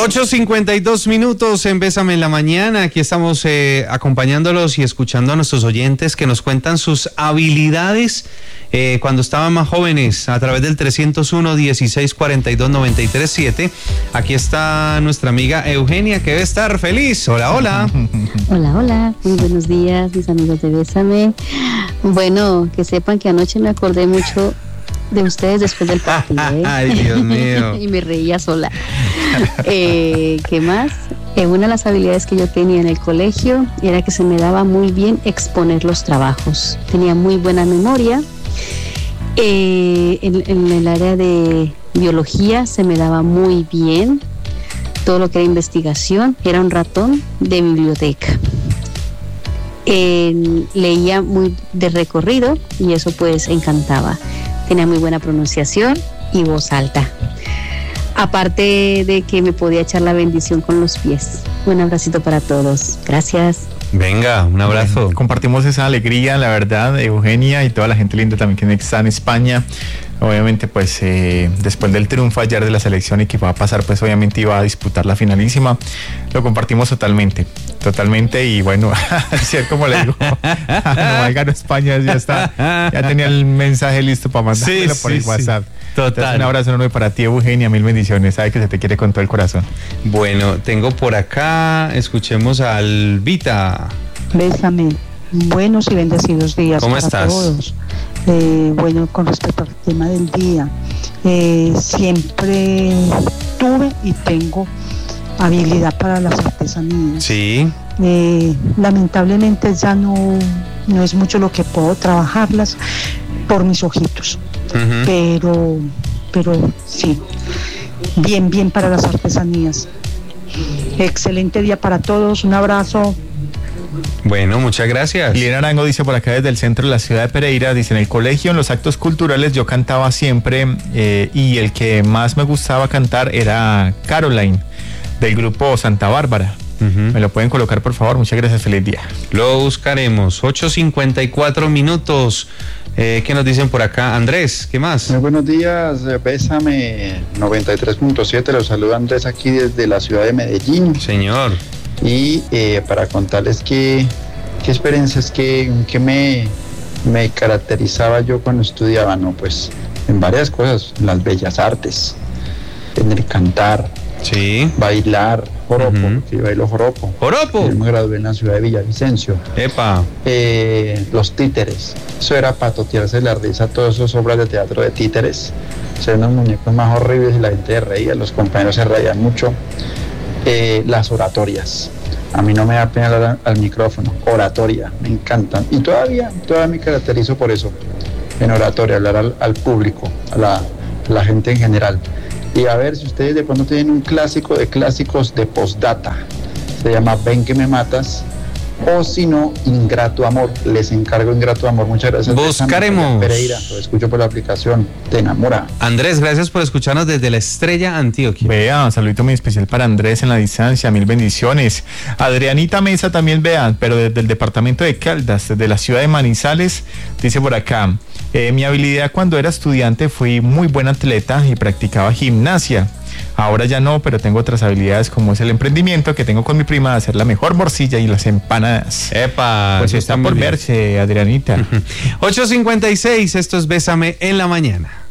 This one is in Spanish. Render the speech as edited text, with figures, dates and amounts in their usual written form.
8:52 en Bésame en la Mañana. Aquí estamos acompañándolos y escuchando a nuestros oyentes que nos cuentan sus habilidades cuando estaban más jóvenes a través del 301-1642-937. Aquí está nuestra amiga Eugenia, que debe estar feliz. Hola, hola. Hola, hola. Muy buenos días, mis amigos de Bésame. Bueno, que sepan que anoche me acordé mucho de ustedes después del partido, ¿eh? Ay, Dios mío. Y me reía sola. ¿Qué más? Una de las habilidades que yo tenía en el colegio era que se me daba muy bien exponer los trabajos. Tenía muy buena memoria. En el área de biología se me daba muy bien. Todo lo que era investigación, era un ratón de biblioteca. Leía muy de recorrido y eso pues encantaba. Tenía muy buena pronunciación y voz alta. Aparte de que me podía echar la bendición con los pies. Un abracito para todos. Gracias. Venga, un abrazo. Bueno, compartimos esa alegría, la verdad, Eugenia, y toda la gente linda también que está en España. Obviamente, pues, después del triunfo ayer de la selección y que va a pasar, pues, obviamente iba a disputar la finalísima. Lo compartimos totalmente, y bueno, así es como le digo, no ganó España, ya está, ya tenía el mensaje listo para mandármelo por el WhatsApp. Total. Entonces, un abrazo enorme para ti, Eugenia, mil bendiciones, sabe que se te quiere con todo el corazón. Bueno, tengo por acá, escuchemos a Albita. Bésame, buenos y bendecidos días. ¿Cómo para estás? Todos. Bueno, con respecto al tema del día, siempre tuve y tengo habilidad para las artesanías. Sí. Lamentablemente ya no es mucho lo que puedo trabajarlas por mis ojitos. Uh-huh. Pero sí, bien para las artesanías. Excelente día para todos, un abrazo. Bueno, muchas gracias. Liliana Arango dice por acá desde el centro de la ciudad de Pereira, dice: en el colegio, en los actos culturales yo cantaba siempre y el que más me gustaba cantar era Caroline, del grupo Santa Bárbara. Uh-huh. Me lo pueden colocar, por favor. Muchas gracias, feliz día. Lo buscaremos. 8:54. ¿Qué nos dicen por acá? Andrés, ¿qué más? Muy buenos días, Bésame 93.7, los saluda Andrés aquí desde la ciudad de Medellín. Señor. Y para contarles qué experiencias que me caracterizaba yo cuando estudiaba, ¿no? Pues en varias cosas, en las bellas artes, en el cantar, sí, bailar, joropo, uh-huh. que yo bailo joropo. ¿Joropo? Yo me gradué en la ciudad de Villavicencio. Epa. Los títeres, eso era patotearse la risa, todas esas obras de teatro de títeres, eran unos muñecos más horribles y la gente reía, los compañeros se reían mucho. Las oratorias, a mí no me da pena hablar al micrófono, oratoria, me encantan y todavía me caracterizo por eso, en oratoria, hablar al público, a la gente en general. Y a ver si ustedes de pronto tienen un clásico de clásicos de postdata, se llama Ven que me matas, o si no, Ingrato Amor. Les encargo Ingrato Amor. Muchas gracias. Buscaremos. Pereira, lo escucho por la aplicación, te enamora. Andrés, gracias por escucharnos desde la Estrella, Antioquia. Vea, un saludito muy especial para Andrés en la distancia, mil bendiciones. Adrianita Mesa también, vea, pero desde el departamento de Caldas, desde la ciudad de Manizales, dice por acá: mi habilidad cuando era estudiante fui muy buen atleta y practicaba gimnasia. Ahora ya no, pero tengo otras habilidades como es el emprendimiento que tengo con mi prima de hacer la mejor morcilla y las empanadas. Epa, pues está por verse, Adrianita. 8:56, esto es Bésame en la Mañana.